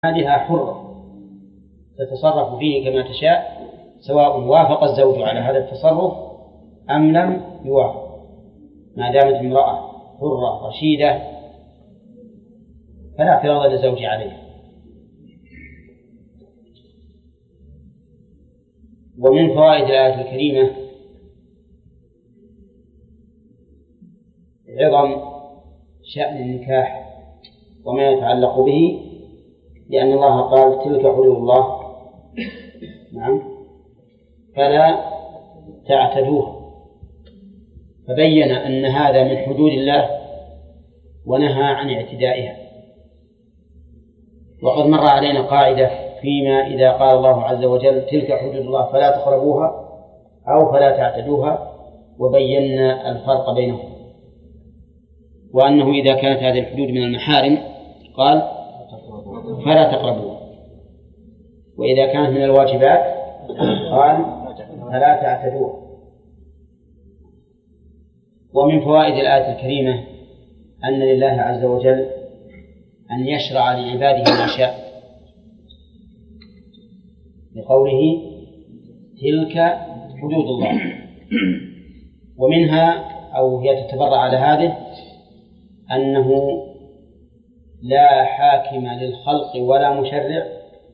مالها حرة تتصرف فيه كما تشاء، سواء وافق الزوج على هذا التصرف أم لم يوافق، ما دامت امرأة حرة رشيدة فلا اعتراض للزوج عليها. ومن فوائد الآية الكريمة عظم شأن النكاح وما يتعلق به، لأن الله قال تلك حدود الله نعم فلا تعتدوها، فبين أن هذا من حدود الله ونهى عن اعتدائها. وقد مر علينا قاعدة فيما إذا قال الله عز وجل تلك حدود الله فلا تقربوها أو فلا تعتدوها، وبينا الفرق بينهم، وأنه إذا كانت هذه الحدود من المحارم قال فلا تقربوها، وإذا كانت من الواجبات قال فلا تعتدوها. ومن فوائد الآية الكريمة أن لله عز وجل أن يشرع لعباده ما شاء، لقوله تلك حدود الله. ومنها أو هي تتبرع على هذه أنه لا حاكم للخلق ولا مشرع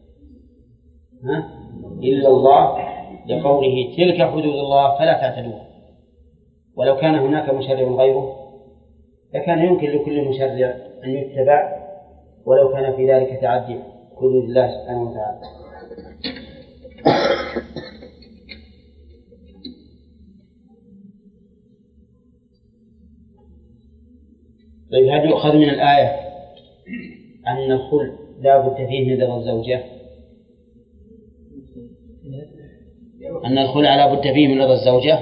إلا الله، لقوله تلك حدود الله فلا تعتدوها. ولو كان هناك مشرع غيره لكان يمكن لكل مشرع أن يتبع، ولو كان في ذلك تعدي حدود الله سبحانه وتعالى. طيب، هل يؤخذ من الآية أن الخلع لا بد فيه من رضا الزوجة؟ أن الخلع لا بد فيه من رضا الزوجة؟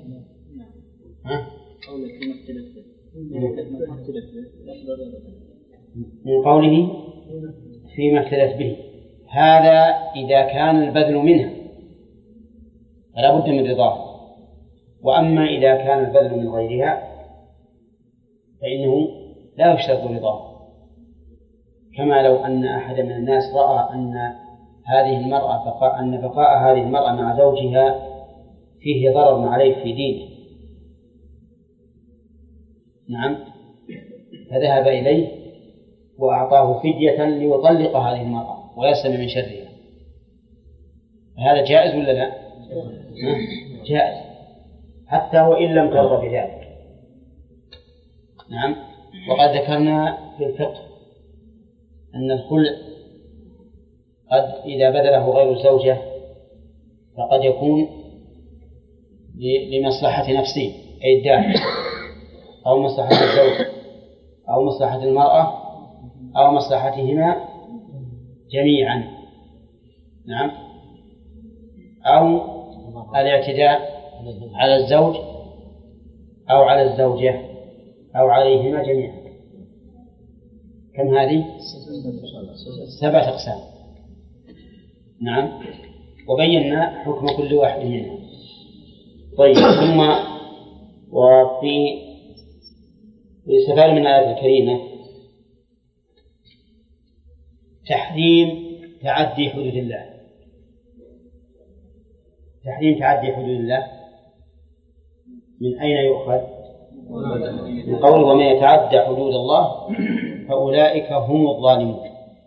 من قوله فيما اختلف به، هذا إذا كان البذل منها فلا بد من رضاه، وأما إذا كان البذل من غيرها فإنه لا يشترط رضاه. كما لو أن أحد من الناس رأى أن هذه المرأة أن بقاء هذه المرأة مع زوجها فيه ضرر عليه في دينه، نعم، فذهب إليه وأعطاه فدية ليطلق هذه المرأة ويسلم من شرها، هذا جائز ولا لا؟ جائز حتى وإن لم ترضى بذلك. نعم. وقد ذكرنا في الفقه أن الخلع قد إذا بذله غير الزوجة فقد يكون لمصلحة نفسه أي الدافع، أو مصلحة الزوج أو مصلحة المرأة أو مصلحتهما جميعا، نعم، أو الاعتداء على الزوج أو على الزوجة أو عليهما جميعا. كم هذه؟ 7 أقسام. نعم، وبينا حكم كل واحد منها. طيب، ثم وفي استفاد من الآية الكريمة تحريم تعدي حدود الله. تحريم تعدي حدود الله من أين يؤخذ؟ من قوله ومن يتعدى حدود الله فأولئك هم الظالمون.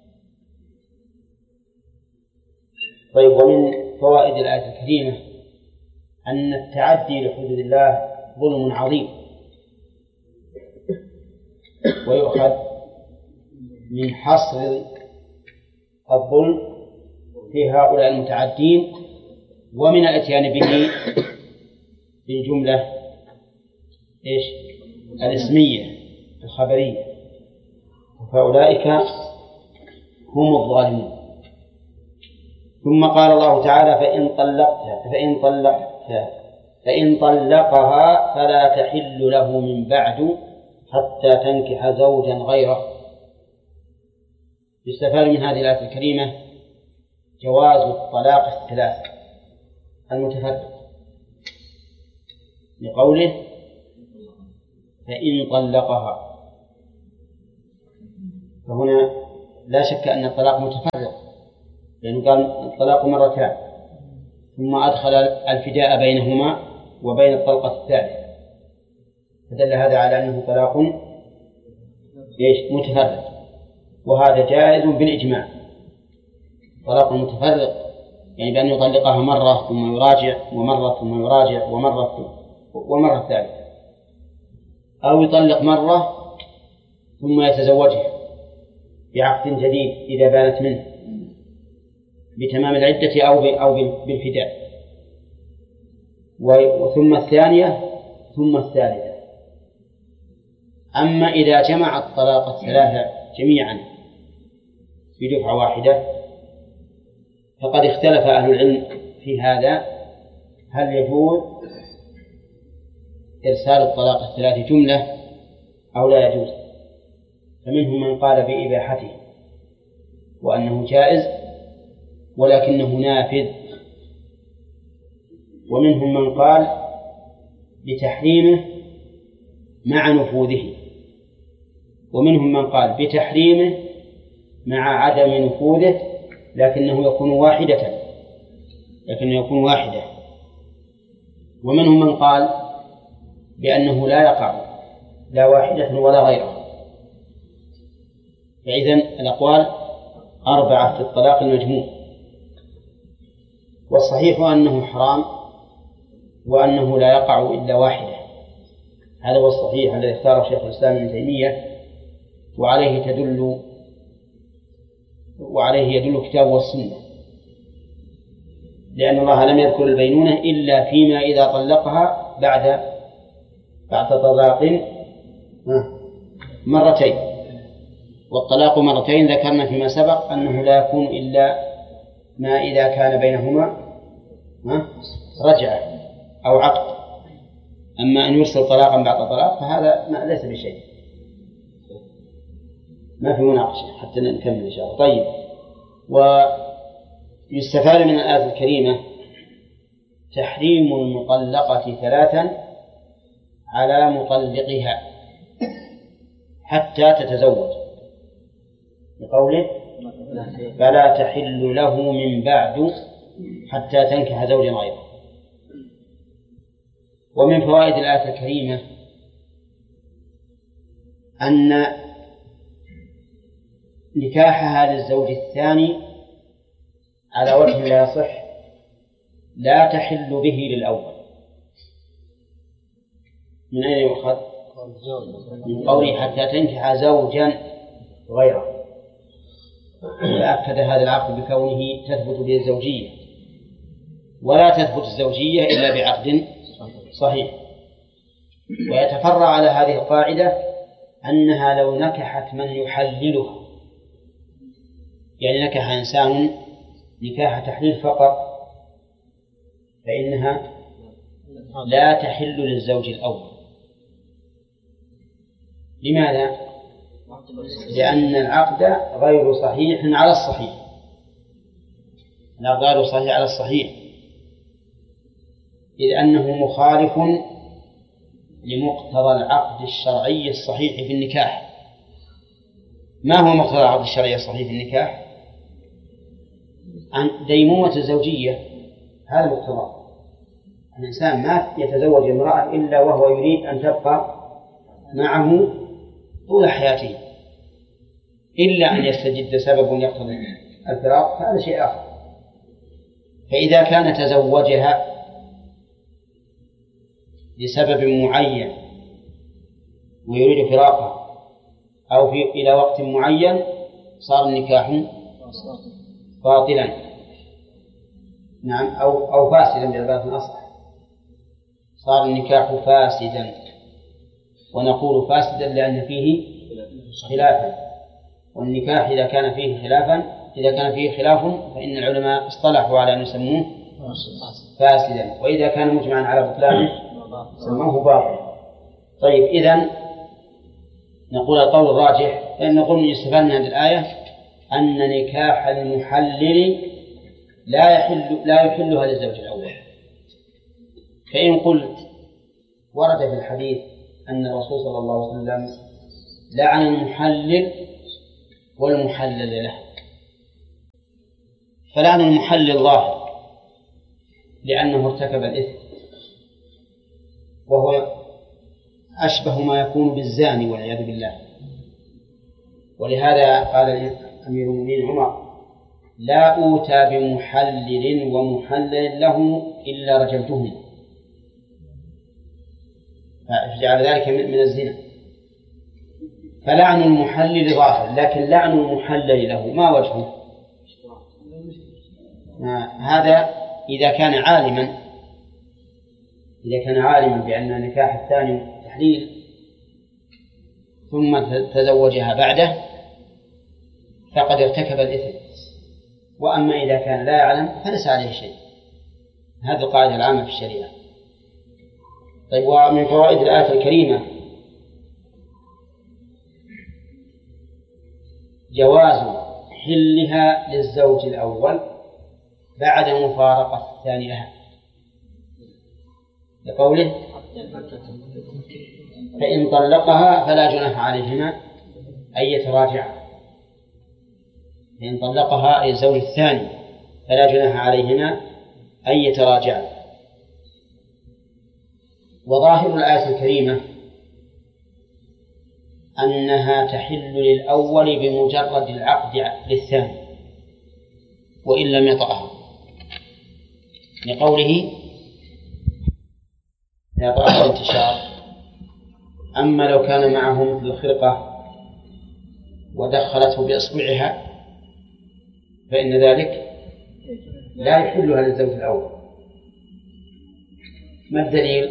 طيب، ومن فوائد الآية الكريمة أن التعدي لحدود الله ظلم عظيم، ويؤخذ من حصر الظلم في هؤلاء المتعدين ومن الاتيان به بالجملة إيش؟ الاسمية الخبرية، فأولئك هم الظالمون. ثم قال الله تعالى فإن طلقها فلا تحل له من بعد حتى تنكح زوجا غيره. يستفاد من هذه الآية الكريمة جواز الطلاق الثلاث المتفرق، لقوله فإن طلقها، فهنا لا شك أن الطلاق متفرق، لأنه قال الطلاق مرتان، ثم أدخل الفداء بينهما وبين الطلقة الثالثة، فدل هذا على أنه طلاق متفرق، وهذا جائز بالإجماع. طلاق متفرق يعني بأن يطلقها مرة ثم يراجع، ومرة ثم يراجع، ومرة ثالثة، أو يطلق مرة ثم يتزوجها بعقد جديد إذا بانت منه بتمام العدة أو بالفداء، وثم الثانية ثم الثالثة. أما إذا جمع الطلاق الثلاثة جميعا في دفعة واحدة فقد اختلف أهل العلم في هذا، هل يجوز إرسال الطلاق الثلاث جملة أو لا يجوز؟ فمنهم من قال بإباحته وأنه جائز ولكنه نافذ، ومنهم من قال بتحريمه مع نفوذه، ومنهم من قال بتحريمه مع عدم نفوذه لكنه يكون واحدة، ومنهم من قال بأنه لا يقع لا واحدة ولا غيرها. فإذن الأقوال 4 في الطلاق المجموع، والصحيح أنه حرام وأنه لا يقع إلا واحدة. هذا هو الصحيح الذي اختاره شيخ الإسلام ابن تيمية، وعليه يدل كتاب والسنة، لأن الله لم يذكر البينونة إلا فيما إذا طلقها بعد طلاق مرتين، والطلاق مرتين ذكرنا فيما سبق أنه لا يكون إلا ما إذا كان بينهما رجعة أو عقد. أما أن يرسل طلاقا بعد طلاق فهذا ليس بشيء، ما في مناقشة حتى نكمل إن شاء الله. طيب، ويستفاد من الآية الكريمة تحريم المطلقة 3 على مطلقها حتى تتزوج، بقوله فلا تحل له من بعد حتى تنكح زوجا غيره. ومن فوائد الآية الكريمة أن نكاحها للزوج الثاني على وجه لا يصح لا تحل به للأول. من أين يؤخذ؟ من قوله حتى تنكح زوجا غيره، فأكد هذا العقد بكونه تثبت به الزوجية، ولا تثبت الزوجية إلا بعقد صحيح. ويتفرع على هذه القاعدة أنها لو نكحت من يحللها، يعني نكح إنسان نكاح تحليل فقط، فإنها لا تحل للزوج الأول. لماذا؟ لأن العقد غير صحيح على الصحيح، العقد غير صحيح على الصحيح، إذ أنه مخالف لمقتضى العقد الشرعي الصحيح في النكاح. ما هو مقتضى العقد الشرعي الصحيح في النكاح؟ عن ديمومة الزوجية، هذا مقتضى. الإنسان ما يتزوج امرأة إلا وهو يريد أن تبقى معه طول حياته، إلا أن يستجد سبب يقتضي الفراق فهذا شيء آخر. فإذا كان تزوجها لسبب معين ويريد فراقها أو إلى وقت معين صار النكاح باطلا، نعم، أو فاسدا بعبارة أصح، صار النكاح فاسدا. ونقول فاسدا لأن فيه خلافا، والنكاح إذا كان فيه خلاف فإن العلماء اصطلحوا على أن يسموه فاسدا، وإذا كان مجمعا على بطلانه سموه باطلا. طيب، إذن نقول القول الراجح أن نقول يستفاد من هذه الآية أن نكاح المحلل لا يحلها للزوج الأول. فإن قلت ورد في الحديث أن الرسول صلى الله عليه وسلم لعن المحلل والمحلل له. فلعن المحلل ظاهر لأنه ارتكب الإثم، وهو أشبه ما يكون بالزاني والعياذ بالله. ولهذا قال أمير المؤمنين عمر: لا أوتى بمحلل ومحلل له إلا رجمتهم، فجعل ذلك من الزنا. فلعن المحلل ظاهر، لكن لعن المحلل له ما وجهه؟ هذا إذا كان عالما بأن النكاح الثاني تحليل ثم تزوجها بعده فقد ارتكب الإثم. وأما إذا كان لا يعلم فليس عليه شيء. هذه القاعدة العامة في الشريعة. طيب، ومن فوائد الآية الكريمة جواز حلها للزوج الأول بعد مفارقة الثاني لها، لقوله: فإن طلقها فلا جناح عليهما أن يتراجعا. فإن طلقها الزوج الثاني فلا جناح عليهما أن يتراجعا. وظاهر الآية الكريمة أنها تحل للأول بمجرد العقد للثاني وإن لم يطأها، لقوله: لا يطأها الانتشار. أما لو كان معه مثل الخرقة ودخلته بإصبعها فإن ذلك لا يحلها للزوج الأول. ما الدليل؟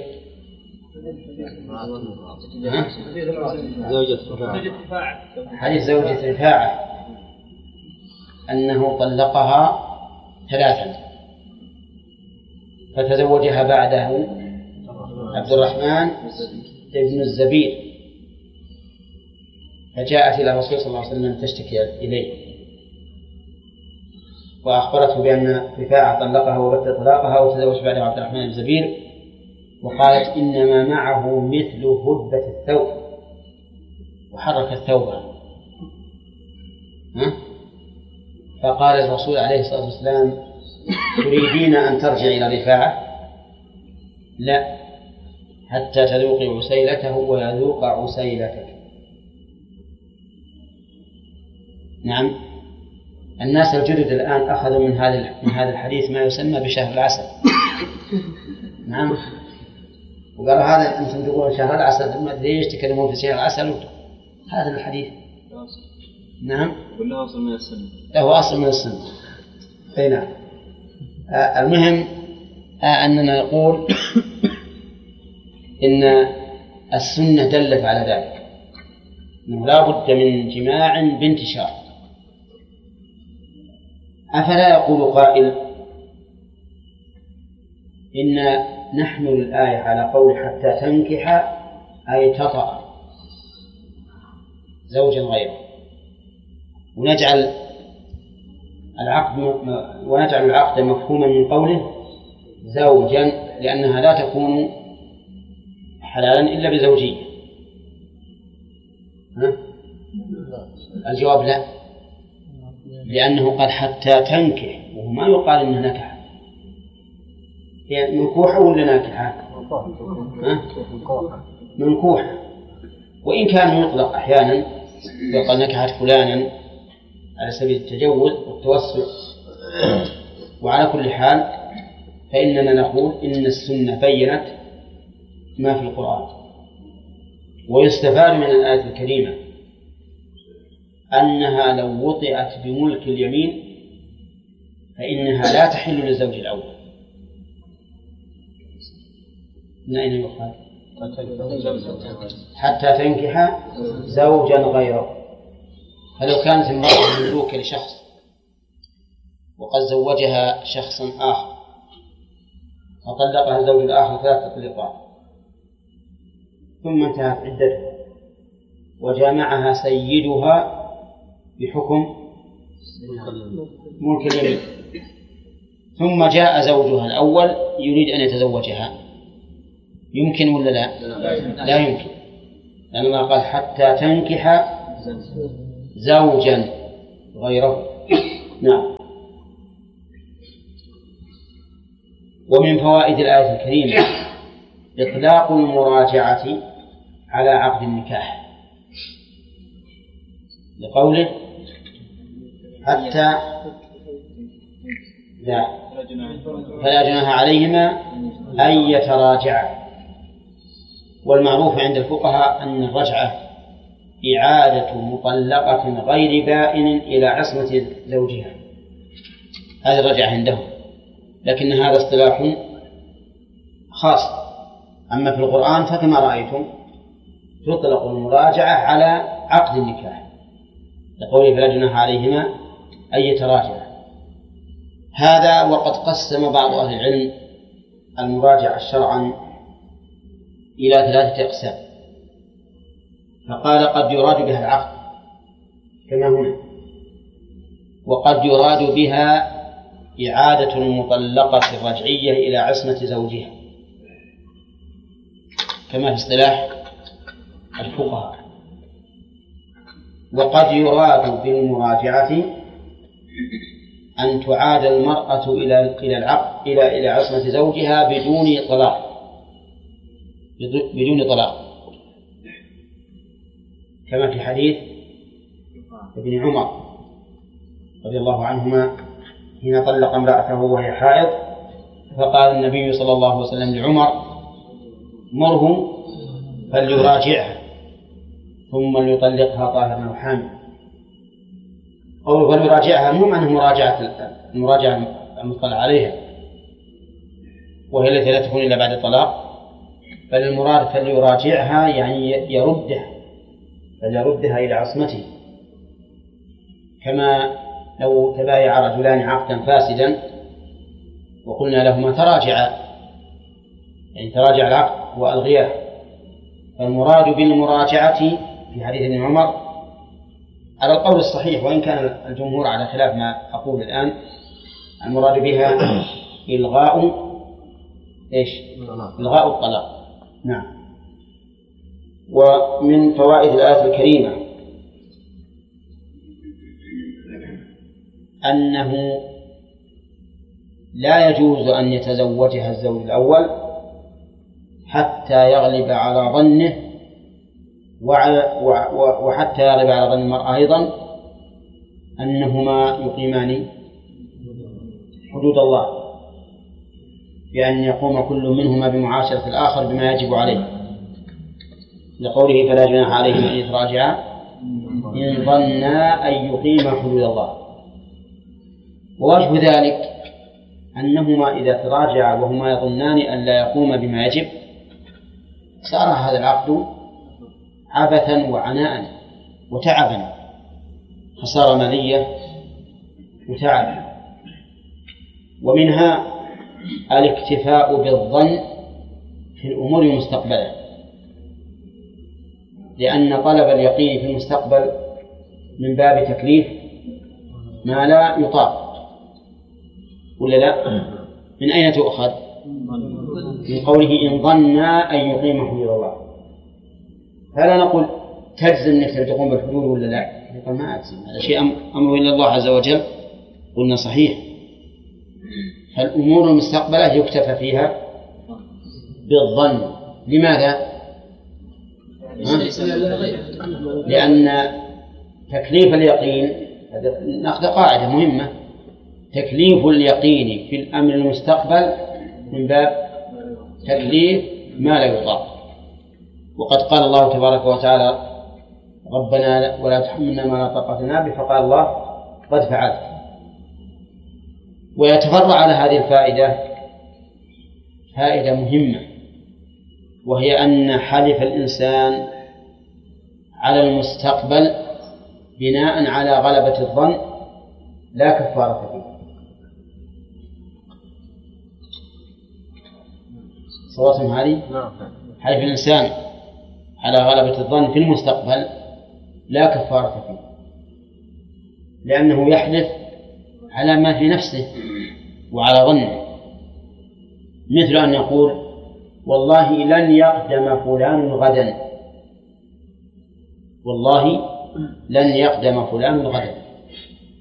حديث زوجة رفاعة أنه طلقها 3 فتزوجها بعده عبد الرحمن ابن الزبير، فجاءت إلى الرسول صلى الله عليه وسلم تشتكي إليه، وأخبرته بأن رفاعة طلقها وبت طلاقها وتزوج بعدها عبد الرحمن بن الزبير، وقالت: إنما معه مثل هبة الثوب، وحرك الثوب. فقال الرسول عليه الصلاة والسلام: تريدين أن ترجع إلى رفاعة؟ لا، حتى تذوقي عسيلته ويذوق عسيلتك. نعم، الناس الجدد الآن أخذوا من هذا الحديث ما يسمى بشهر العسل. نعم، وقالوا هذا أنتم تقولون شهر العسل، ما أدري ليش تكلمون في شهر العسل. هذا الحديث نعم له أصل من السنة. له أصل من السنة. نعم. المهم أننا نقول إن السنة دلت على ذلك، أنه لا بد من جماع بانتشار. أفلا يقول قائل إن نحمل الآية على قول حتى تنكح أي تطأ زوجا غيره، ونجعل العقد مفهوما من قوله زوجا، لأنها لا تكون حلالا إلا بزوجية. الجواب لا، لأنه قال حتى تنكح، وهو ما يقال إنه نكح. هي منكوحة ولا ناكحة؟ منكوحة، وإن كان يطلق أحيانا يقال نكحت فلانا على سبيل التجوز والتوسع. وعلى كل حال فإننا نقول إن السنة بيّنت ما في القرآن. ويستفاد من الآية الكريمة أنها لو وطئت بملك اليمين فإنها لا تحل للزوج الأول. من أين يؤخذ؟ حتى تنكح زوجا غيره. فلو كانت المرأة مملوكة لشخص وقد زوجها شخص آخر فطلقها الزوج الآخر 3 طلقات ثم انتهت عدتها وجامعها سيدها بحكم ملك اليمين، ثم جاء زوجها الأول يريد أن يتزوجها، يمكن ولا لا؟ لا يمكن، لأن الله قال حتى تنكح زوجا غيره. نعم. ومن فوائد الآية الكريمة إطلاق المراجعة على عقد النكاح لقوله حتى فلا جناح عليهما أن يتراجعا. والمعروف عند الفقهاء أن الرجعة إعادة مطلقة غير بائن إلى عصمة زوجها، هذه الرجعة عندهم، لكن هذا اصطلاح خاص. أما في القرآن فكما رأيتم تطلق المراجعة على عقد النكاح لقوله فلا جناح عليهما أن يتراجعا. هذا وقد قسم بعض أهل العلم المراجعة شرعا إلى 3 أقسام، فقال قد يراد بها العقد كما هنا، وقد يراد بها إعادة المطلقة الرجعية إلى عصمة زوجها كما في اصطلاح الفقهاء، وقد يراد بالمراجعة أن تعاد المرأة إلى العقد إلى عصمة زوجها بدون طلاق كما في حديث ابن عمر رضي الله عنهما حين طلق امرأته وهي حائض، فقال النبي صلى الله عليه وسلم لعمر مره فليراجعها ثم ليطلقها طاهرا أو حاملا. قوله فليراجعها مو معنى المراجعة المطلع عليها وهي التي لا تكون إلا بعد الطلاق، بل المراد فليراجعها يعني يردها إلى عصمته، كما لو تبايع رجلان عقدا فاسدا وقلنا لهما تراجعا، يعني تراجع العقد وألغياه. فالمراد بالمراجعة في حديث ابن عمر على القول الصحيح، وإن كان الجمهور على خلاف ما أقول الآن، المراد بها إلغاء الطلاق. نعم. ومن فوائد الآية الكريمة أنه لا يجوز أن يتزوجها الزوج الأول حتى يغلب على ظنه وحتى يغلب على ظن المرأة أيضا أنهما يقيمان حدود الله، بأن يقوم كل منهما بمعاشرة الآخر بما يجب عليه، لقوله فلا جناح عليهما أن يتراجعا إن ظنا أن يقيما حدود الله. ووجه ذلك أنهما إذا تراجعا وهما يظنان أن لا يقوم بما يجب صار هذا العقد عبثا وعناء وتعبا، خسارة مالية وتعب. ومنها الاكتفاء بالظن في الأمور المستقبلة، لأن طلب اليقين في المستقبل من باب تكليف ما لا يطاق، ولا لا؟ من أين تؤخذ؟ من قوله إن ظنا أن يقيم حدود الله. فلا نقول تجزم أنك تقوم بالحدود ولا لا، نقول ما أجزم، هذا شيء أمره إلى الله عز وجل. قلنا صحيح. فالأمور المستقبلة يكتفى فيها بالظن. لماذا؟ لأن تكليف اليقين، نأخذ قاعدة مهمة، تكليف اليقين في الأمر المستقبل من باب تكليف ما لا يطاق. وقد قال الله تبارك وتعالى ربنا ولا تحملنا ما لا طاقة لنا به، فقال الله قد فعلت. ويتفرع على هذه الفائدة فائدة مهمة، وهي أن حلف الإنسان على المستقبل بناء على غلبة الظن لا كفارة فيه. صوتهم هذه حلف الإنسان على غلبة الظن في المستقبل لا كفارة فيه، لأنه يحلف على ما في نفسه وعلى ظنه، مثل أن يقول والله لن يقدم فلان غدا، والله لن يقدم فلان غدا،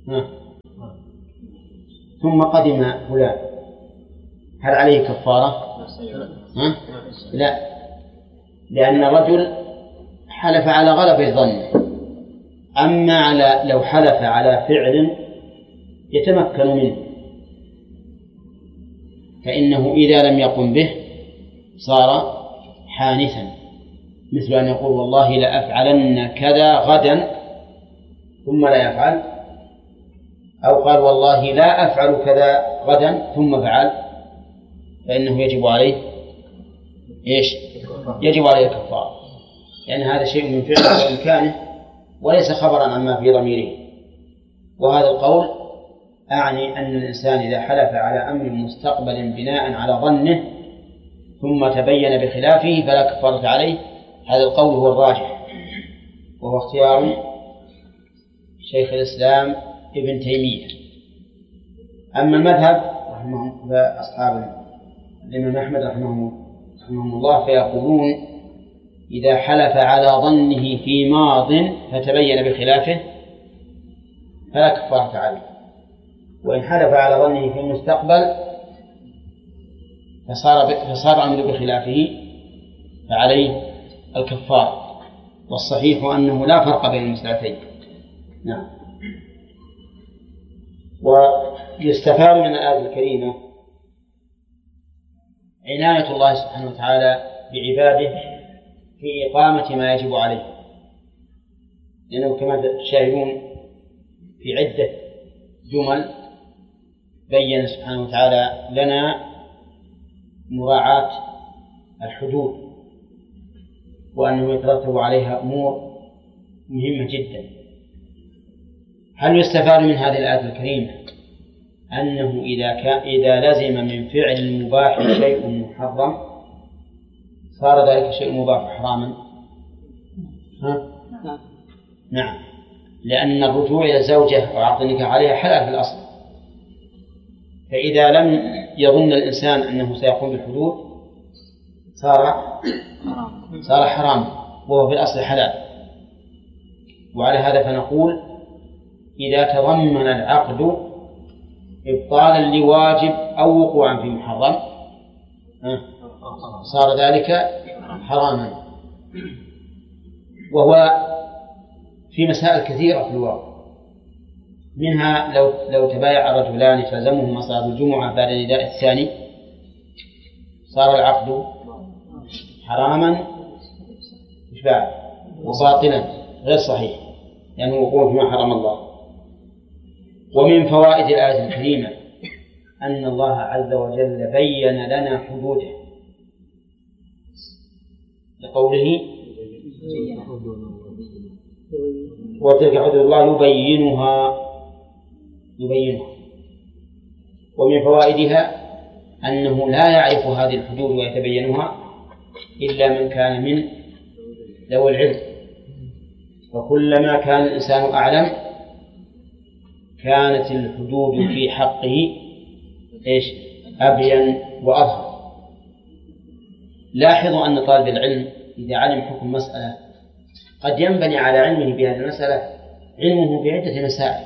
ثم قدم فلان، هل عليه كفارة؟ لا، لأن الرجل حلف على غلبة ظنه. أما لو حلف على فعل يتمكن منه فإنه إذا لم يقم به صار حانثا، مثل أن يقول والله لأفعلن كذا غدا ثم لا يفعل، أو قال والله لا أفعل كذا غدا ثم فعل، فإنه يجب عليه يجب عليه الكفارة، لأن هذا شيء من فعله وإمكانه وليس خبرا عما في ضميره. وهذا القول أعني أن الإنسان إذا حلف على أمر مستقبل بناء على ظنه ثم تبين بخلافه فلا كفارة عليه. هذا القول هو الراجح، وهو اختيار شيخ الإسلام ابن تيمية. أما المذهب فأصحاب الإمام أحمد رحمه الله فيقولون إذا حلف على ظنه في ماض فتبين بخلافه فلا كفارة عليه، وإن حلف على ظنه في المستقبل فصار أمر بخلافه فعليه الكفارة. والصحيح أنه لا فرق بين المسألتين. نعم. ويستفاد من الآية الكريمة عناية الله سبحانه وتعالى بعباده في إقامة ما يجب عليه، لأنه كما تشاهدون في عدة جمل بين سبحانه وتعالى لنا مراعاة الحدود وأنه يترتب عليها أمور مهمة جدا. هل يستفاد من هذه الآية الكريمة أنه إذا لزم من فعل المباح شيء محرم صار ذلك الشيء المباح حراما؟ نعم، لأن الرجوع إلى الزوجة أو عقد النكاح عليها حلال في الأصل، فإذا لم يظن الإنسان أنه سيقوم بالحدود صار حرام وهو في الأصل حلال. وعلى هذا فنقول إذا تضمن العقد إبطالا لواجب أو وقوعا في محرم صار ذلك حراما. وهو في مسائل كثيرة في الواقع، منها لو تبايع الرجلان فلزمهما صلاة الجمعة بعد النداء الثاني صار العقد حراما وباطلا غير صحيح، لأنه وقوع فيما حرم الله. ومن فوائد الآية الكريمة أن الله عز وجل بين لنا حدوده لقوله وتلك حدود الله يبينها. ومن فوائدها أنه لا يعرف هذه الحدود ويتبينها إلا من كان من ذوي العلم، وكلما كان الإنسان أعلم كانت الحدود في حقه أبين وأظهر. لاحظوا أن طالب العلم إذا علم حكم مسألة قد ينبني على علمه بهذه المسألة علمه بعدة مسائل،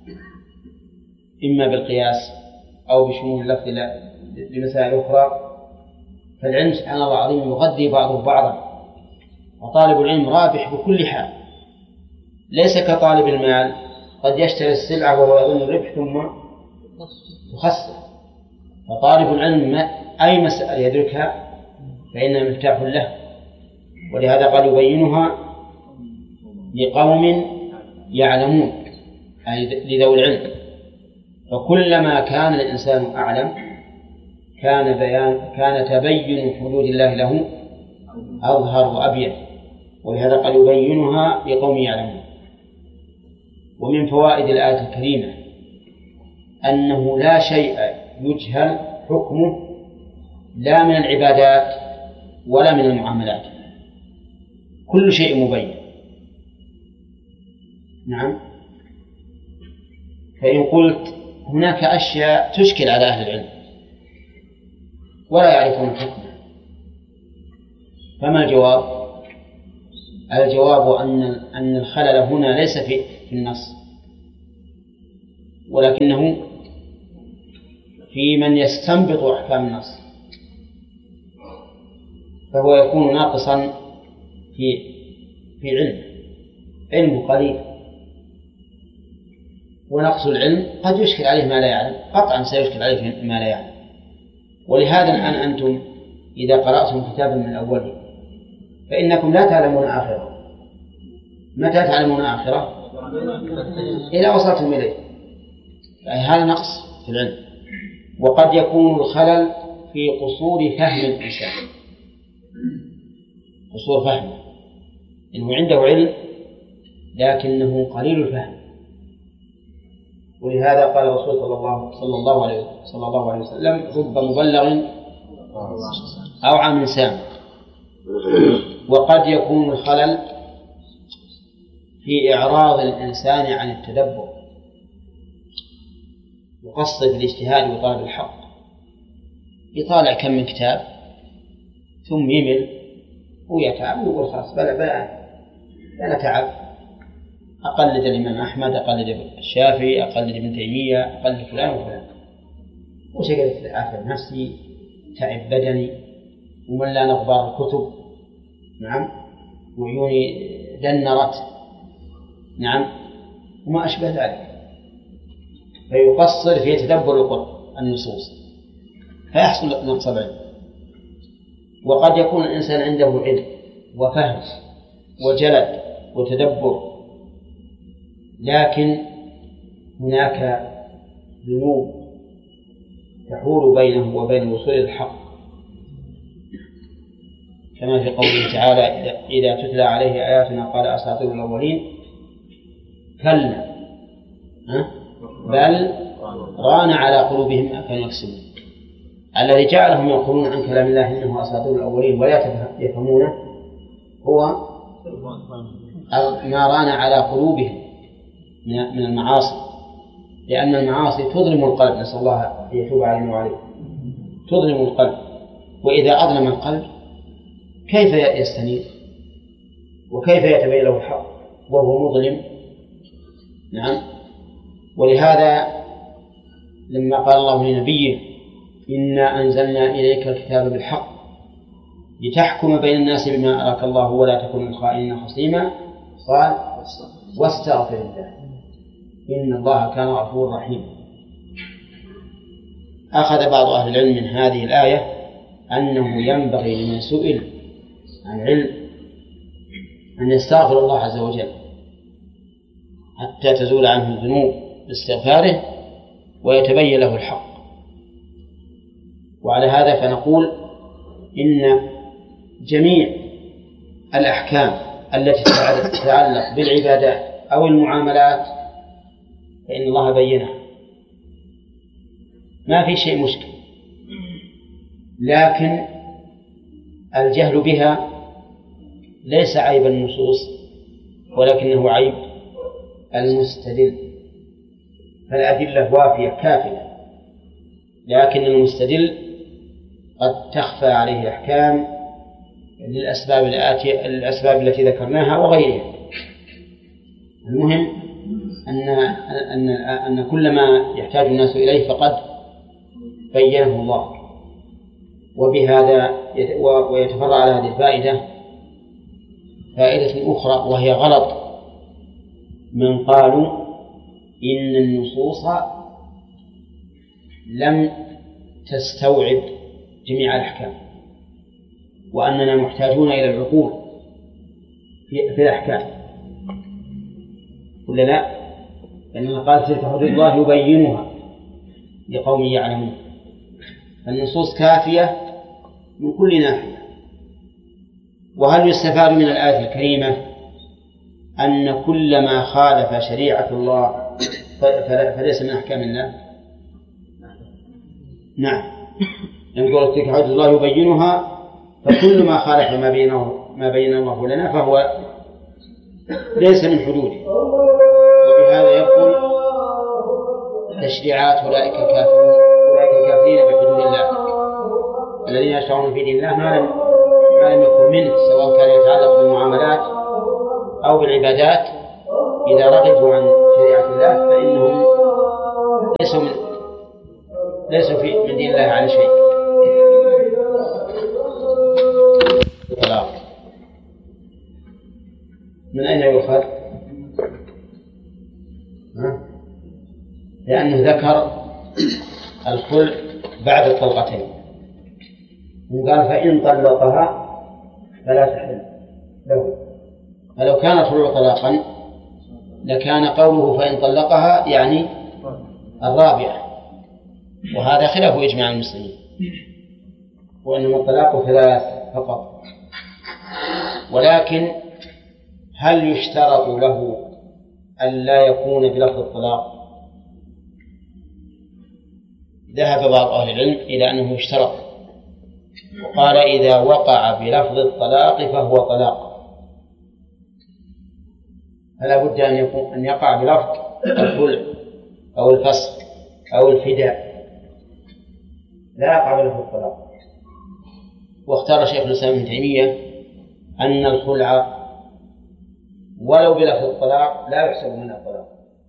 إما بالقياس أو بشمول اللفظ لمسائل أخرى. فالعلم سبحان الله العظيم يغذي بعضه بعضا، وطالب العلم رابح بكل حال، ليس كطالب المال قد يشتري السلعة وهو يظن الربح ثم يخسر. فطالب العلم أي مسألة يدركها فإنها مفتاح له، ولهذا قال يبينها لقوم يعلمون أي لذوي العلم. فكلما كان الإنسان أعلم كان تبين حدود الله له أظهر وأبين، ولهذا قال يبينها لقوم يعلمون. ومن فوائد الآية الكريمة أنه لا شيء يجهل حكمه لا من العبادات ولا من المعاملات، كل شيء مبين. نعم. فإن قلت هناك أشياء تشكل على أهل العلم ولا يعرفون حكمه فما الجواب؟ الجواب أن الخلل هنا ليس في النص، ولكنه في من يستنبط أحكام النص، فهو يكون ناقصا في علم قليل. ونقص العلم قد يشكل عليه ما لا يعلم، قطعا سيشكل عليه ما لا يعلم. ولهذا الآن أنتم إذا قرأتم كتابا من أوله فإنكم لا تعلمون آخره. متى تعلمون آخره؟ إذا وصلتم إليه. هذا نقص في العلم. وقد يكون الخلل في قصور فهم الإنسان، قصور فهمه، إنه عنده علم لكنه قليل الفهم. ولهذا قال الرسول صلى الله عليه وسلم: رب مبلغ أوعى من سامع. وقد يكون الخلل في إعراض الإنسان عن التدبر، يقصد في الاجتهاد وطلب الحق، يطالع كم من كتاب ثم يمل ويتعب ويقول خلاص بلا أنا تعب، أقلد الإمام أحمد، أقلد الشافعي، أقلد ابن تيمية، أقلد فلان وفلان، وشغلت آخر نفسي، تعب بدني، ومن لا نغبار الكتب، نعم، وعيوني دنرت، نعم، وما أشبه ذلك. فيقصر في تدبر النصوص فيحصل نقص العلم. وقد يكون الإنسان عنده علم وفهم وجلد وتدبر، لكن هناك ذنوب تحول بينه وبين الوصول إلى الحق، كما في قوله تعالى: إذا تتلى عليه آياتنا قال أساطير الأولين، كلا بل ران على قلوبهم ما كانوا يكسبون. الذي جعلهم يقولون عن كلام الله إنه أساطير الأولين ولا يفهمونه هو ما ران على قلوبهم من المعاصي، لأن المعاصي تظلم القلب، نسأل الله أن يتوب علينا وعليكم، تظلم القلب، وإذا أظلم القلب كيف يستنير وكيف يتبين له الحق وهو مظلم؟ نعم. ولهذا لما قال الله لنبيه: إنا أنزلنا إليك الكتاب بالحق لتحكم بين الناس بما أراك الله ولا تكن للخائنين خصيما، قال: واستغفر الله إن الله كان غفورا رحيما. أخذ بعض أهل العلم من هذه الآية أنه ينبغي لمن سئل عن علم أن يستغفر الله عز وجل حتى تزول عنه الذنوب باستغفاره ويتبين له الحق. وعلى هذا فنقول إن جميع الأحكام التي تتعلق بالعبادات أو المعاملات فإن الله بينها، ما في شيء مشكل، لكن الجهل بها ليس عيب النصوص ولكنه عيب المستدل. فالأدلة وافية كافية، لكن المستدل قد تخفى عليه الأحكام للأسباب التي ذكرناها وغيرها. المهم أن كل ما يحتاج الناس إليه فقد بينه الله. وبهذا ويتفرع على هذه الفائدة فائدة أخرى، وهي غلط من قالوا إن النصوص لم تستوعب جميع الأحكام وأننا محتاجون إلى العقول في الأحكام. ولا لا؟ لأننا قال: تلك حدود الله يبينها لقوم يعلمون. النصوص كافية من كل ناحية. وهل يستفاد من الآية الكريمة أن كل ما خالف شريعة الله فليس من أحكام الله؟ نعم. يقول: تلك حدود الله يبينها، فكل ما خالف ما بين الله لنا فهو ليس من حدوده. وبهذا يقول تشريعات أولئك الكافرين بحدود الله، الذين يشرعون في دين الله ما لم يكن منه، سواء كان يتعلق بالمعاملات أو بالعبادات. إذا رغبوا عن شريعة الله فإنهم ليسوا من دين الله على شيء. طلاق من أين يؤخذ؟ لأنه ذكر الخلع بعد الطلقتين وقال فإن طلقها فلا تحل له. فلو كان الخلع طلاقا لكان قوله فإن طلقها يعني الرابعة، وهذا خلاف إجماع المسلمين، وإنما الطلاق 3 فقط. ولكن هل يشترط له أن لا يكون بلفظ الطلاق؟ ذهب بعض أهل العلم إلى أنه يشترط، وقال إذا وقع بلفظ الطلاق فهو طلاق، فلا بد أن يقع بلفظ الخلع أو الفسخ أو الفداء، لا يقع بلفظ الطلاق. واختار شيخ الإسلام ابن تيمية أن الخلع ولو بلفظ الطلاق لا يحسب من الطلاق،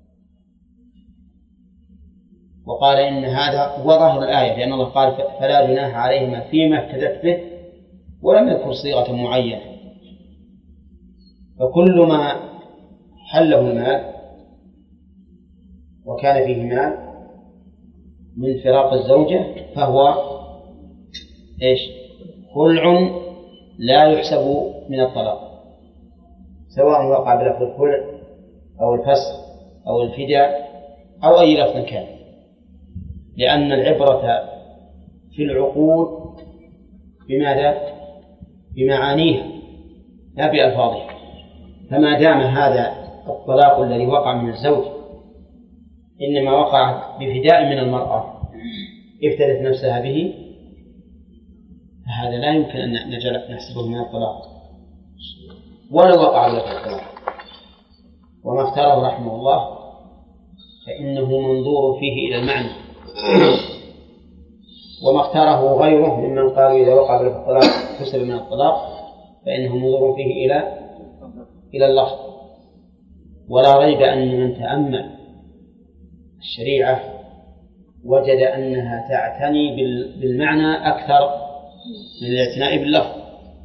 وقال إن هذا هو ظاهر الآية، لأن الله قال فلا جناح عليهما فيما افتدت به، ولم يذكر صيغة معينة. فكل ما حله المال وكان فيه مال من فراق الزوجة فهو إيش؟ خلع لا يحسب من الطلاق، سواء وقع بلفظ الخلع أو الفسخ أو الفداء أو أي لفظ كان، لأن العبرة في العقود بماذا؟ بمعانيها لا بألفاظها. فما دام هذا الطلاق الذي وقع من الزوج إنما وقع بفداء من المرأة افتدت نفسها به، فهذا لا يمكن أن نحسبه من الطلاق ولو وقع له الطلاق. وما اختاره رحمه الله فإنه منظور فيه إلى المعنى، وما اختاره غيره ممن قالوا إذا وقع له الطلاق حسب من الطلاق فإنه منظور فيه إلى اللفظ. ولا ريب أن من تأمل الشريعة وجد أنها تعتني بالمعنى أكثر من الاعتناء باللفظ.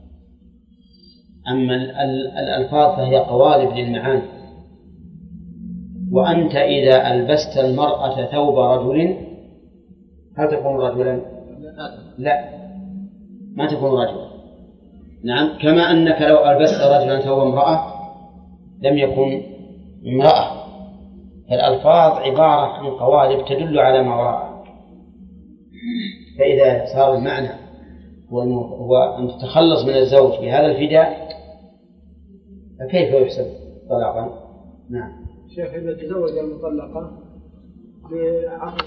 أما الألفاظ فهي قوالب للمعاني. وأنت إذا ألبست المرأة ثوب رجل هل تكون رجلا؟ لا، ما تكون رجلا. نعم، كما أنك لو ألبست رجلا ثوب امرأة لم يكن امرأة. فالألفاظ عبارة عن قوالب تدل على ما وراءها. فإذا صار المعنى هو أن تتخلص من الزوج بهذا الفداء فكيف يحسب طلاقا؟ نعم. شيخ إذا تزوج المطلقة بعقد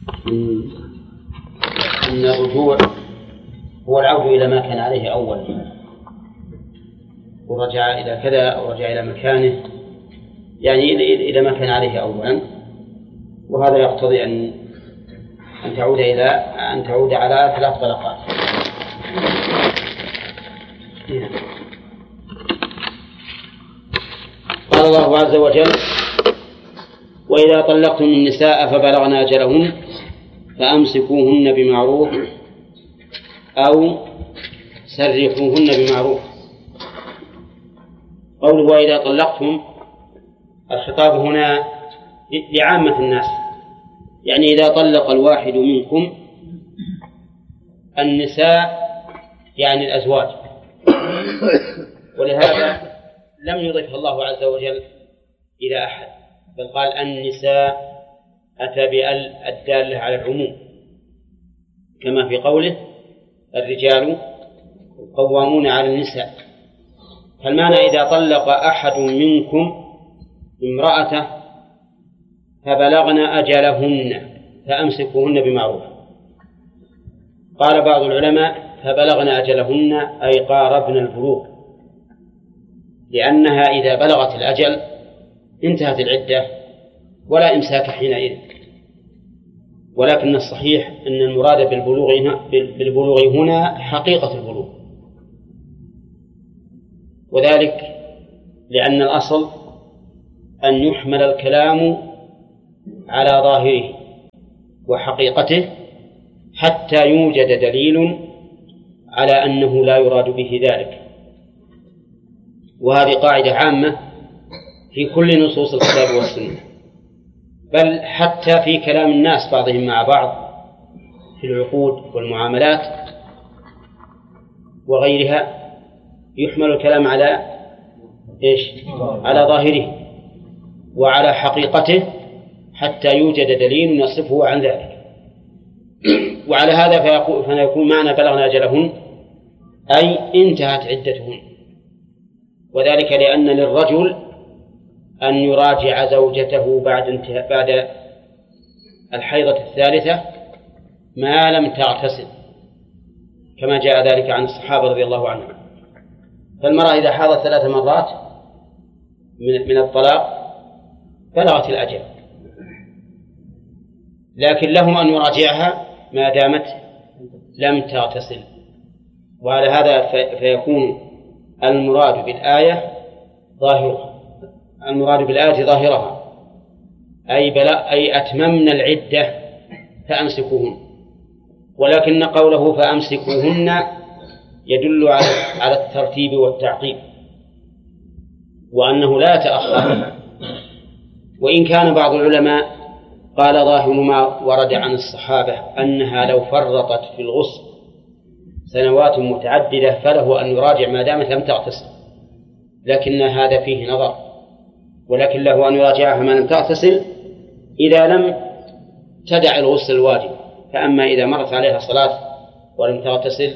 أن الرجوع هو العود إلى ما كان عليه أولا، ورجع إلى كذا أو رجع إلى مكانه، يعني إلى ما كان عليه أولا، وهذا يقتضي أن تعود على 3 طلقات. قال الله عز وجل: وإذا طلقتم النساء فبلغن أجلهن فأمسكوهن بمعروف أو سرحوهن بمعروف. قوله وإذا طلقتم الخطاب هنا لعامة الناس، يعني إذا طلق الواحد منكم النساء يعني الأزواج، ولهذا لم يضف الله عز وجل إلى أحد، بل قال النساء، أتى بأل الدالة على العموم، كما في قوله الرجال قوامون على النساء. فالمعنى إذا طلق أحد منكم امرأته فبلغن أجلهن فأمسكوهن بمعروف. قال بعض العلماء فبلغن أجلهن أي قاربن البلوغ، لأنها إذا بلغت الأجل انتهت العدة ولا إمساك حينئذ. ولكن الصحيح أن المراد بالبلوغ هنا حقيقة البلوغ، وذلك لأن الأصل أن يحمل الكلام على ظاهره وحقيقته حتى يوجد دليل على أنه لا يراد به ذلك. وهذه قاعدة عامة في كل نصوص الكتاب والسنة، بل حتى في كلام الناس بعضهم مع بعض في العقود والمعاملات وغيرها يحمل الكلام على إيش؟ على ظاهره وعلى حقيقته حتى يوجد دليل يصفه عن ذلك. وعلى هذا فيكون معنى بلغنا أجلهن أي انتهت عدتهن، وذلك لأن للرجل أن يراجع زوجته بعد الحيضة الثالثة ما لم تغتسل، كما جاء ذلك عن الصحابة رضي الله عنهم. فالمرأة إذا حاضت 3 مرات من الطلاق بلغت الأجل، لكن له أن يراجعها ما دامت لم تغتسل. وعلى هذا فيكون المراد بالآية ظاهرها أي أتممن العدة فأمسكوهن، ولكن قوله فأمسكوهن يدل على الترتيب والتعقيب وأنه لا يتأخر. وإن كان بعض العلماء قال ظاهر ما ورد عن الصحابة أنها لو فرطت في الغسل سنوات متعددة فله أن يراجع ما دامت لم تغتسل، لكن هذا فيه نظر، ولكن له أن يراجعها ما لم تغتسل إذا لم تدع الغسل الواجب. فأما إذا مرت عليها صلاة ولم تغتسل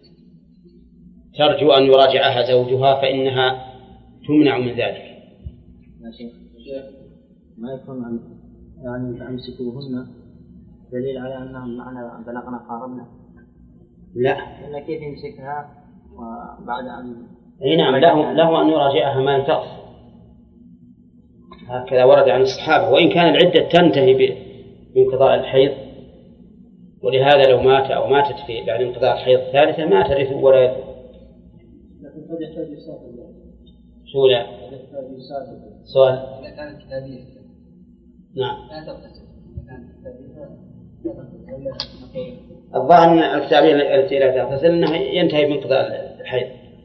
ترجو أن يراجعها زوجها فإنها تمنع من ذلك. ما يكون يعني فأمسكوهن دليل على أنهم معنى بلغنا قاربنا؟ لا، لأن كيف يمسكها وبعد أن أي نعم له أن يراجعها ما لم تغتسل، هكذا ورد عن الصحابة. وإن كان العدة تنتهي بانقضاء الحيض، ولهذا لو مات أو ماتت بعد انقضاء الحيض الثالثة ما ترث ولا يرث. لكن قد يحتاج يسافر. شو لا؟ سؤال. إذا كانت كتابية نعم. لا تغتسل. إذا كانت كتابية الظاهر أن الكتابية التي لا تغتسل أنها ينتهي بانقضاء الحيض.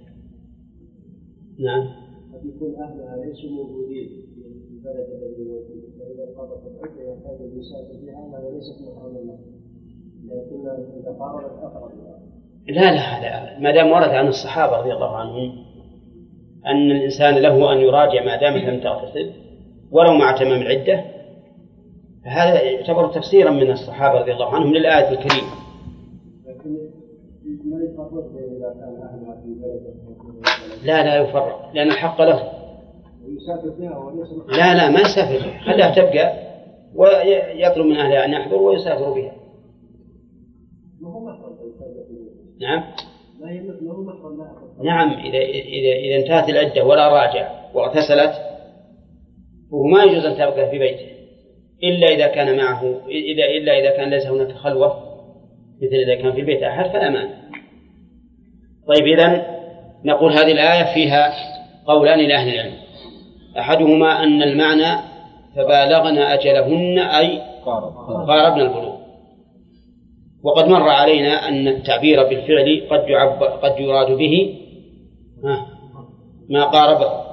نعم. قد يكون أهلها ليسوا موجودين في البلد الذي موجود، فإذا انقضت العدة يحتاج يسافر فيها وليست محرما له، لكن إذا قاربت أقرب. لا ما دام ورد عن الصحابة رضي الله عنهم أن الإنسان له أن يراجع ما دامت لم تغتسل ولو مع تمام العدة، فهذا يعتبر تفسيرا من الصحابة رضي الله عنهم للآية الكريمة. لكن ما يفرق إذا كان أهلها في بلد. لا يفرق لأن الحق له. يسافر فيها وليس. لا ما يسافر فيها، خليها تبقى ويطلب من أهلها أن يحضروا ويسافروا بها. نعم. نعم إذا انتهت العدة ولا راجع واغتسلت فهو ما يجوز أن تبقى في بيته إلا إذا كان معه إلا إذا كان ليس هناك خلوة، مثل إذا كان في البيت أحد فلا مانع. طيب إذن نقول هذه الآية فيها قولان لأهل العلم، أحدهما أن المعنى فبالغنا أجلهن أي قاربنا البلوغ، وقد مر علينا أن التعبير بالفعل قد يراد به ما قاربه،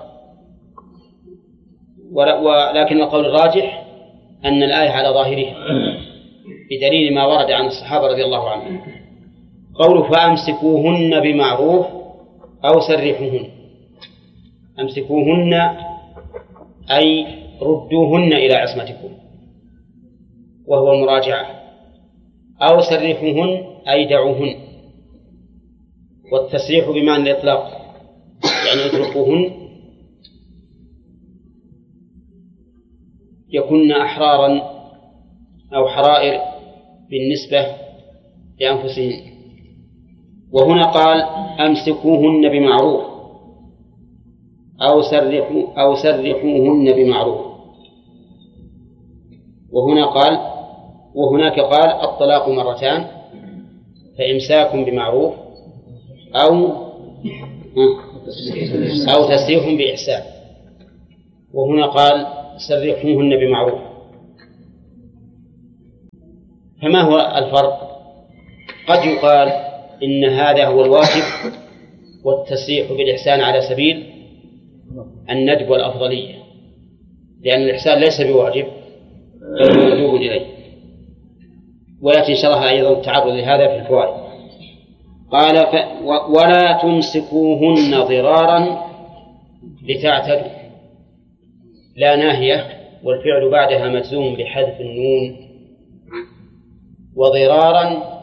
ولكن القول الراجح أن الآية على ظاهرها بدليل ما ورد عن الصحابة رضي الله عنهم. قوله فأمسكوهن بمعروف أو سرحوهن، أمسكوهن أي ردوهن إلى عصمتكم وهو المراجعة، أو سرحوهن أي دعوهن، والتسريح بمعنى الإطلاق يعني اتركوهن يكون أحرارا أو حرائر بالنسبة لأنفسهن. وهنا قال أمسكوهن بمعروف أو سرحوهن بمعروف، وهناك قال الطلاق مرتان، فإمساك بمعروف أو تسريح بإحسان، وهنا قال سرحوهن بمعروف. فما هو الفرق؟ قد يقال إن هذا هو الواجب والتسريح بالإحسان على سبيل الندب والأفضلية، لأن الإحسان ليس بواجب بل مندوب إليه، ويأتي شرح أيضا التعرض لهذا في الفوائد. قال ولا تمسكوهن ضرارا لتعتدوا، لا ناهية والفعل بعدها مجزوم بحذف النون، وضرارا